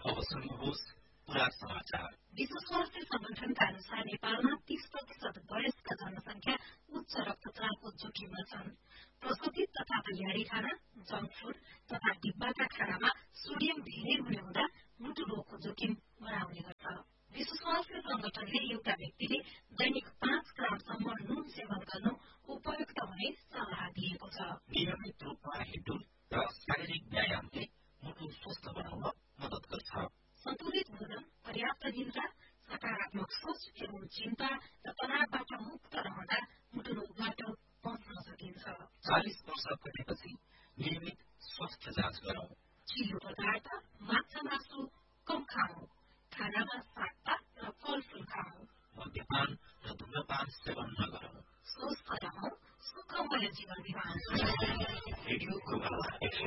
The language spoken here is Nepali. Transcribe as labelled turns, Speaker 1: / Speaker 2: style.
Speaker 1: अब सुन्नुहोस् पुरा समाचार।
Speaker 2: विश्व स्वास्थ्य संगठनका अनुसार नेपालमा 30% वयस्क जनसंख्या उच्च रक्तचापको जोखिममा छन्। प्रशोधित तथा तयारी खाना, जंक फूड तथा डिब्बाका खानामा सोडियम धेरै हुने हुँदा मुटु रोगको जोखिम बढाउने गर्छ। विश्व स्वास्थ्य संगठनले एउटा व्यक्तिले दैनिक 5 ग्रामसम्म नुन सेवन गर्नु उपयुक्त हुने सल्लाह दिएको छ।
Speaker 1: नियमित रूपमा हिँड्डुल र शारीरिक व्यायामले मुटु स्वस्थ बनाउन मद्दत गर्छ।
Speaker 2: सन्तुलित भोजन, पर्याप्त निद्रा, सकारात्मक सोच एवं चिन्ता र तनावबाट मुक्त रहँदा मुटु रोगबाट बच्न सकिन्छ।
Speaker 1: 40 वर्ष कटेपछि नियमित स्वास्थ्य जाँच गरौं।
Speaker 2: चिल्लो पदार्थ, माछा मासु कम खाऊ। खानामा सागपात र फलफूल खाऊ।
Speaker 1: मद्यपान र धूम्रपान सेवन नगरौं।
Speaker 2: स्वस्थ रहौं, सुखमय जीवन बिताउँ।
Speaker 1: रेडियो